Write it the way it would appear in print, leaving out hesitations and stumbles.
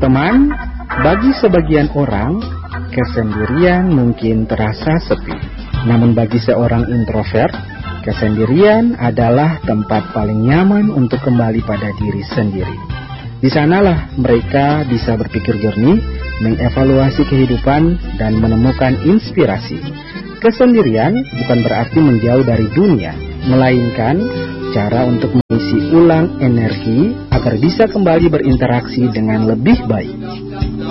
Teman, bagi sebagian orang, kesendirian mungkin terasa sepi. Namun bagi seorang introvert, kesendirian adalah tempat paling nyaman untuk kembali pada diri sendiri. Di sanalah mereka bisa berpikir jernih, mengevaluasi kehidupan, dan menemukan inspirasi. Kesendirian bukan berarti menjauh dari dunia, melainkan cara untuk mengisi ulang energi agar bisa kembali berinteraksi dengan lebih baik.